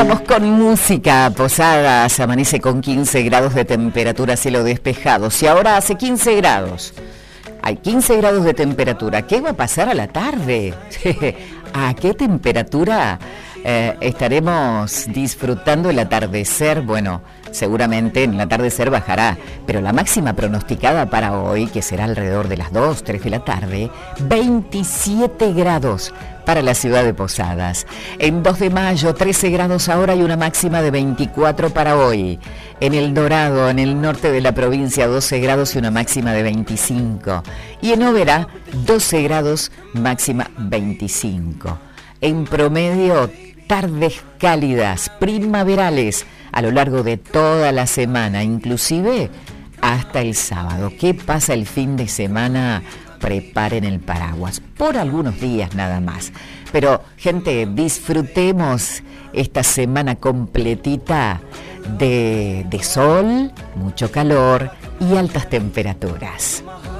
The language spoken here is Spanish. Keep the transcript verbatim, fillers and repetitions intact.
Vamos con música. Posadas amanece con quince grados de temperatura, cielo despejado. Si ahora hace quince grados, hay quince grados de temperatura, ¿qué va a pasar a la tarde? ¿A qué temperatura eh, estaremos disfrutando el atardecer? Bueno, seguramente en el atardecer bajará, pero la máxima pronosticada para hoy, que será alrededor de las dos, tres de la tarde, veintisiete grados para la ciudad de Posadas. En dos de mayo, trece grados ahora y una máxima de veinticuatro para hoy. En El Dorado, en el norte de la provincia, doce grados y una máxima de veinticinco. Y en Oberá, doce grados, máxima veinticinco. En promedio, tardes cálidas, primaverales, a lo largo de toda la semana, inclusive hasta el sábado. ¿Qué pasa el fin de semana? Preparen el paraguas, por algunos días nada más. Pero, gente, disfrutemos esta semana completita de, de sol, mucho calor y altas temperaturas.